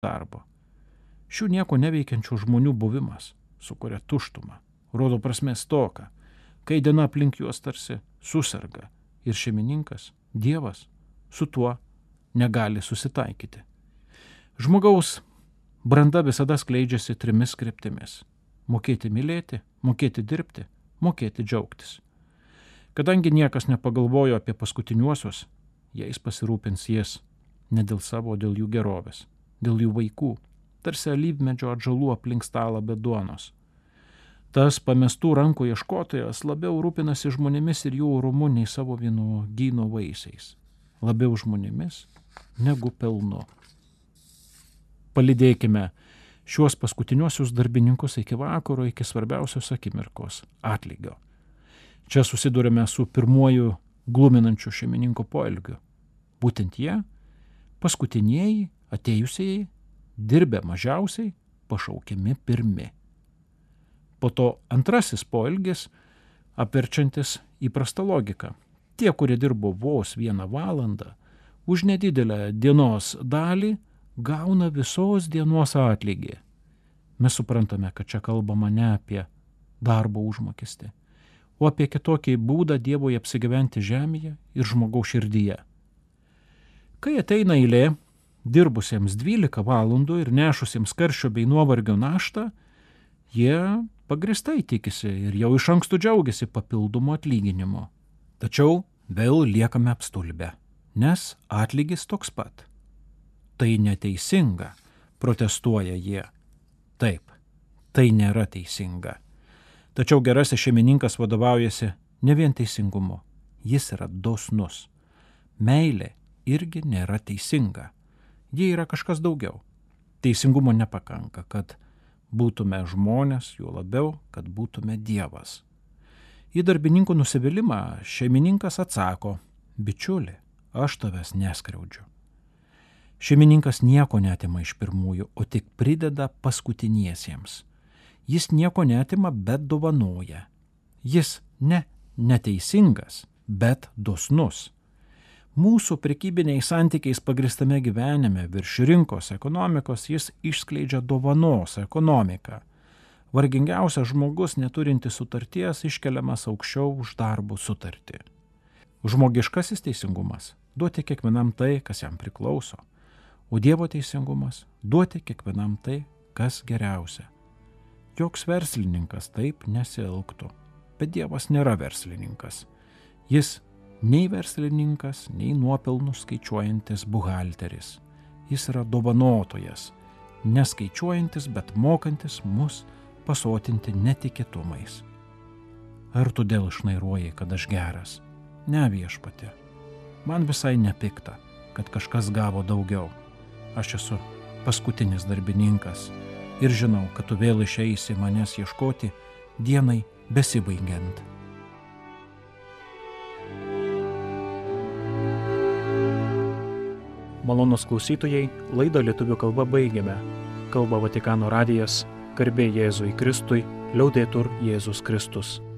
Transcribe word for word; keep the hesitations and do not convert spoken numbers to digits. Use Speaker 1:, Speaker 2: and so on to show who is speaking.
Speaker 1: darbo. Šių nieko neveikiančių žmonių buvimas sukuria tuštumą, rodo prasmės stoką, kai diena aplink juos tarsi susirga ir šeimininkas, Dievas, su tuo negali susitaikyti. Žmogaus branda visada skleidžiasi trimis kryptimis – mokėti mylėti, mokėti dirbti, mokėti džiaugtis. Kadangi niekas nepagalvojo apie paskutiniuosius, jais pasirūpins jis ne dėl savo, dėl jų gerovės, dėl jų vaikų, tarsi alyvmedžio atžalų aplink stalą be duonos. Tas pamestų rankų ieškotojas labiau rūpinasi žmonėmis ir jų orumu nei savo vynuogyno vaisiais, labiau žmonėmis negu pelnu. Palydėkime šiuos paskutiniuosius darbininkus iki vakaro, iki svarbiausios akimirkos – atlygio. Čia susidurime su pirmuoju gluminančiu šeimininko poelgiu. Būtent jie, paskutinieji, atėjusieji, dirbę mažiausiai, pašaukiami pirmi. Po to antrasis poelgis, apverčiantis įprastą logiką. Tie, kurie dirbo vos vieną valandą, už nedidelę dienos dalį gauna visos dienos atlygį. Mes suprantame, kad čia kalbama ne apie darbo užmokestį, o apie kitokį būdą Dievui apsigyventi žemėje ir žmogaus širdyje. Kai ateina eilė dirbusiems dvylika valandų ir nešusiems karščio bei nuovargio naštą, jie pagristai tikisi ir jau iš anksto džiaugiasi papildomu atlyginimu. Tačiau vėl liekame apstulbę, nes atlygis toks pat. Tai neteisinga, protestuoja jie. Taip, tai nėra teisinga. Tačiau gerasis šeimininkas vadovaujasi ne vien teisingumu, jis yra dosnus. Meilė irgi nėra teisinga, ji yra kažkas daugiau. Teisingumo nepakanka, kad būtume žmonės, juo labiau, kad būtume Dievas. Į darbininkų nusivylimą šeimininkas atsako, bičiuli, aš tavęs neskriaudžiu. Šeimininkas nieko neatima iš pirmųjų, o tik prideda paskutiniesiems. Jis nieko neatima, bet dovanoja. Jis ne neteisingas, bet dosnus. Mūsų prekybiniais santykiais pagristame gyvenime virš rinkos ekonomikos jis išskleidžia dovanos ekonomiką. Vargingiausias žmogus neturintis sutarties iškeliamas aukščiau už darbo sutartį. Žmogiškasis teisingumas – duoti kiekvienam tai, kas jam priklauso, o Dievo teisingumas – duoti kiekvienam tai, kas geriausia. Joks verslininkas taip nesielgtų, bet Dievas nėra verslininkas. Jis nei verslininkas, nei nuopelnus skaičiuojantis buhalteris. Jis yra dovanotojas, neskaičiuojantis, bet mokantis mus pasotinti netikėtumais. Ar tu dėl išnairuoji, kad aš geras? Ne, viešpatie. Man visai nepikta, kad kažkas gavo daugiau. Aš esu paskutinis darbininkas ir žinau, kad tu vėl išeisi manęs ieškoti dienai besibaigiant.
Speaker 2: Malonūs klausytojai, laidą lietuvių kalba baigiame. Kalba Vatikano radijas, garbė Jėzui Kristui, liaudetur Jėzus Kristus.